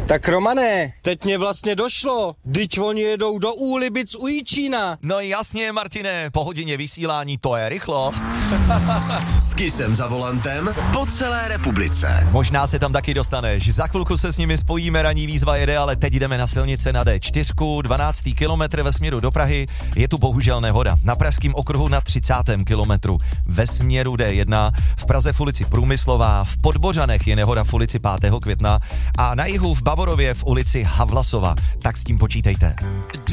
Tak Romane, teď mě vlastně došlo, dyť oni jedou do Úlibic u Jíčína. No jasně, Martine, po hodině vysílání to je rychlost. S Kissem za volantem po celé republice. Možná se tam taky dostaneš. Za chvilku se s nimi spojíme, ranní výzva jede, ale teď jdeme na silnice na D4, 12. kilometr ve směru do Prahy. Je tu bohužel nehoda. Na pražském okruhu na 30. kilometru ve směru D1, v Praze v ulici Průmyslová, v Podbořanech je nehoda v ulici 5. května a na jihu v Bavorově v ulici Havlasova. Tak s tím počítejte.